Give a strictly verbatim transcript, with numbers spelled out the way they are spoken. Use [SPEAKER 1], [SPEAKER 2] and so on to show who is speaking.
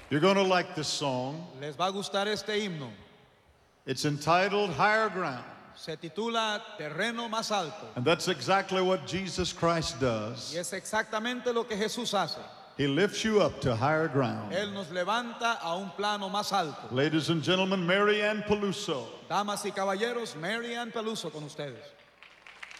[SPEAKER 1] You're going to like this song.
[SPEAKER 2] Les va a gustar este himno.
[SPEAKER 1] It's entitled Higher Ground.
[SPEAKER 2] Se titula Terreno Más Alto.
[SPEAKER 1] And that's exactly what Jesus Christ does.
[SPEAKER 2] Y es exactamente lo que Jesús hace.
[SPEAKER 1] He lifts you up to higher ground.
[SPEAKER 2] Él nos levanta a un plano más alto.
[SPEAKER 1] Ladies and gentlemen, Mary Ann Peluso.
[SPEAKER 2] Damas y caballeros, Mary Ann Peluso con ustedes.